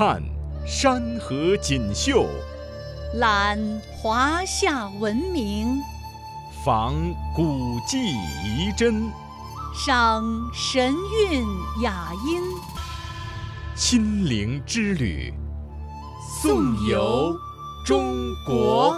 看山河锦绣， 览华夏文明， 访古迹遗珍， 赏神韵雅音。 亲临之旅，颂游中国。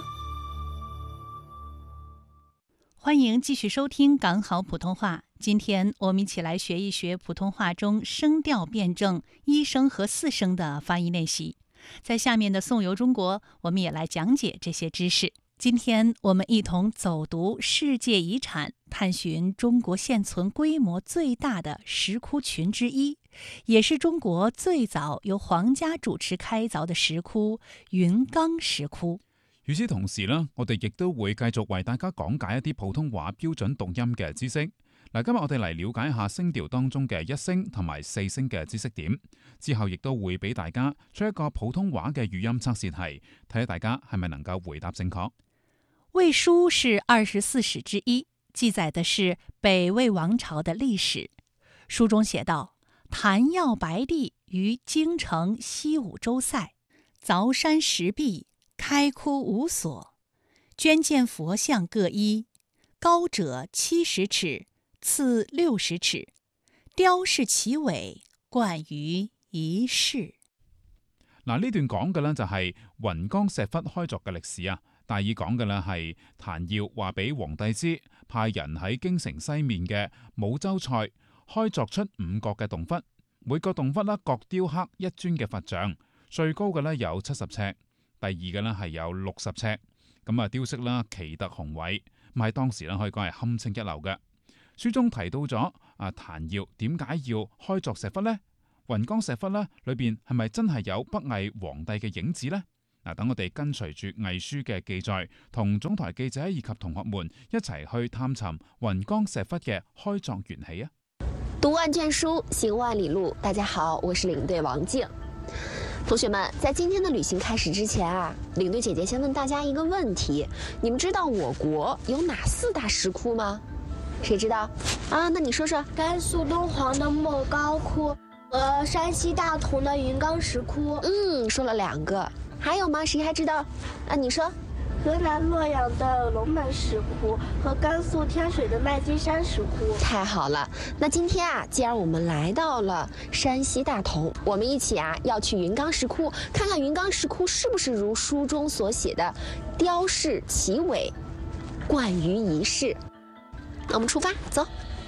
欢迎继续收听港好普通话。今天我们一起来学一学普通话中声调辩证一声和四声的发音练习。在下面的颂游中国，我们也来讲解这些知识。今天我们一同走读世界遗产，探寻中国现存规模最大的石窟群之一，也是中國最早由皇家主持開鑿的石窟雲岡石窟。 與此同時呢，我哋亦都會繼續為大家講解一啲普通話標準讀音嘅知識。嗱，今日我哋嚟了解一下聲調當中嘅一聲同埋四聲嘅知識點，之後亦都會俾大家出一個普通話嘅語音測試題，睇下大家係咪能夠回答正確。 魏書是24史之一，記載的是北魏王朝的歷史。書中寫道：譚耀白帝於京城西五洲塞，鑿山石壁，開窟五所，捐建佛像各一，高者70尺，次60尺，雕飾其尾，冠於一室。 嗱，呢段講嘅呢就係雲岡石窟開鑿嘅歷史啊。大意講嘅呢係譚耀話俾皇帝知，派人喺京城西面嘅武州塞開鑿出5個嘅洞窟，每個洞窟呢各雕刻一尊嘅佛像，最高嘅呢有70尺，第二嘅呢係有60尺，咁啊雕飾啦奇特雄偉，咁喺當時呢可以講係堪稱一流嘅。書中提到咗譚耀點解要開鑿石窟呢？雲岡石窟呢裏邊係咪真係有北魏皇帝嘅影子呢？等我哋跟隨住魏書嘅記載，同總台記者以及同學們一齊去探尋雲岡石窟嘅開鑿緣起啊！ 讀萬卷書，行萬里路。大家好，我是領隊王靜。同學們，在今天的旅行開始之前啊，領隊姐姐先問大家一個問題：你們知道我國有哪4大石窟嗎？誰知道啊？那你說說。 甘肅敦煌的莫高窟和山西大同的雲岡石窟。 說了2個。還有嗎？誰還知道？你說。 河南洛陽的龍門石窟和甘肅天水的麥積山石窟。 太好了，那今天啊，既然我們來到了山西大同，我們一起啊要去雲岡石窟，看看雲岡石窟是不是如書中所寫的雕飾其尾，冠於一室。那我們出發，走。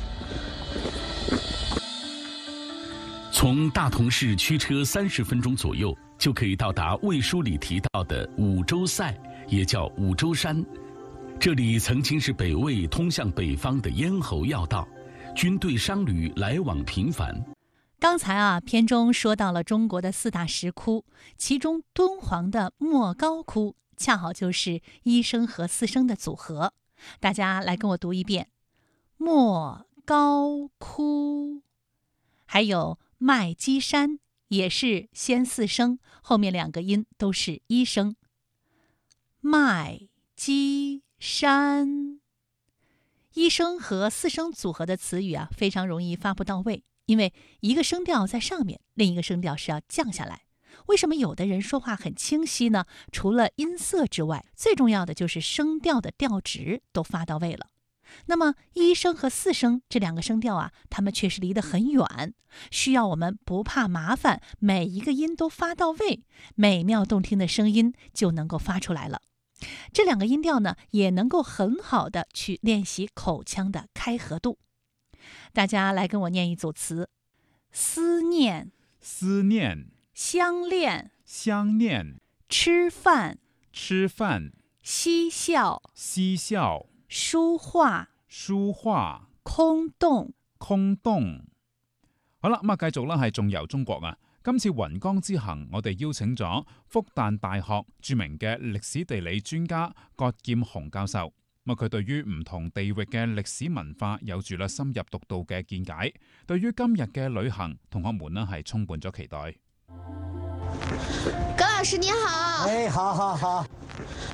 從大同市驅車30分鐘左右，就可以到達魏書裡提到的五洲塞，也叫五洲山。這裡曾經是北魏通向北方的咽喉要道，軍隊商旅來往頻繁。 剛才篇中說到了中國的4大石窟，其中敦煌的莫高窟恰好就是一聲和四聲的組合。大家來跟我讀一遍：莫高窟。還有麥積山也是先4聲，後面2個音都是一聲。麥積山，一聲和四聲組合的詞語非常容易發不到位，因為一個聲調在上面，另一個聲調是要降下來。為什麼有的人說話很清晰呢？除了音色之外，最重要的就是聲調的調值都發到位了。那麼一聲和四聲這2個聲調它們確實離得很遠，需要我們不怕麻煩，每一個音都發到位，美妙動聽的聲音就能夠發出來了。這2個音調呢，也能夠很好的去練習口腔的開合度。大家來跟我念一組詞：思念、 思念、 相戀、 相戀、 吃飯、 吃飯、 嬉笑、 嬉笑、 書畫、 書畫、 空洞、 空洞。好啦，咁繼續啦，係仲由中國啊。今次雲岡之行，我哋邀請咗復旦大學著名嘅歷史地理專家葛劍雄教授。咁佢對於唔同地域嘅歷史文化有住啦深入獨到嘅見解。對於今日嘅旅行，同學們呢係充滿咗期待。 葛老師你好。 好。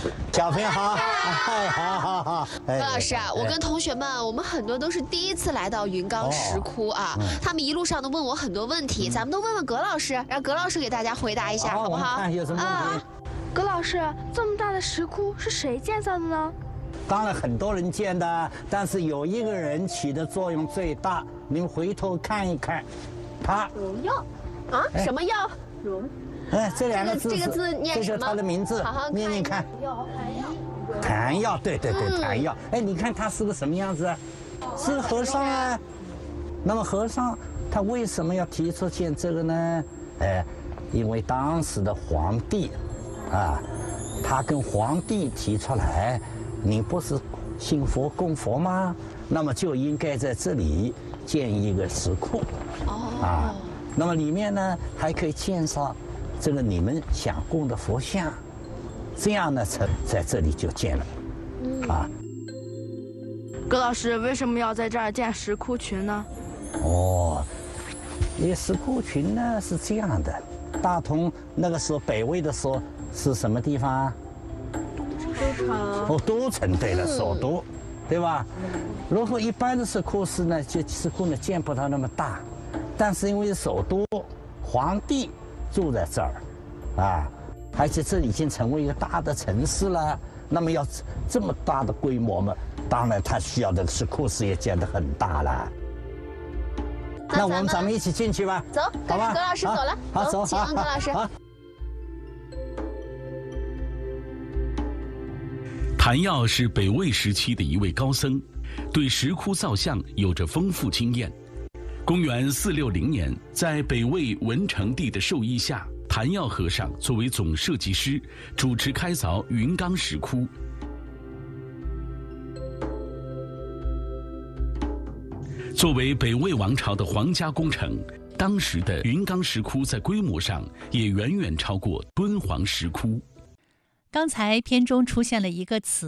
小朋友好，好。 何老师啊，我跟同学们，我们很多都是第一次来到云冈石窟啊，他们一路上都问我很多问题，咱们都问问葛老师，让葛老师给大家回答一下，好不好？ 看有什么问题？ 葛老师，这么大的石窟是谁建造的呢？ 当然很多人建的，但是有一个人起的作用最大，你们回头看一看，他荣耀啊，什么耀？荣。 这两个字， 这个字念什么？ 这就是他的名字， 好好念念看。谭耀，对，谭耀。你看他是个什么样子啊？是个和尚啊。那么和尚他为什么要提出建这个呢？因为当时的皇帝啊，他跟皇帝提出来，你不是信佛供佛吗？那么就应该在这里建一个石窟。那么里面呢还可以建上这个你们想供的佛像，这样呢才在这里就建了。 葛老师为什么要在这儿建石窟群呢？ 因为石窟群呢是这样的，大同那个时候北魏的时候是什么地方？ 都城。 都城，对了，首都，对吧？如果一般的石窟寺呢，石窟呢建不到那么大，但是因为首都，皇帝住在这儿，而且这里已经成为一个大的城市了，那么要这么大的规模嘛，当然他需要的石窟寺也建得很大了。那咱们一起进去吧， 走，跟着葛老师走了， 好，走， 请问葛老师。 谭耀是北魏时期的一位高僧，对石窟造像有着丰富经验。公元460年，在北魏文成帝的授意下，谭耀和尚作为总设计师，主持开凿云冈石窟。作为北魏王朝的皇家工程，当时的云冈石窟在规模上也远远超过敦煌石窟。 刚才片中出现了一个词。